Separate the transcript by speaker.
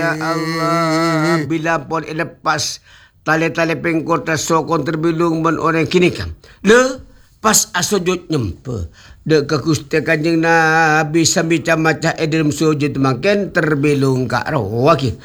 Speaker 1: Ya Allah, bila pun lepas tali-tali pengkota sokong terbilung men orang kini kan. Le, pas asujud nyempe. Dek kekusti kanjeng Nabi sambil macam dalam sujud makin terbilung kak rawaki.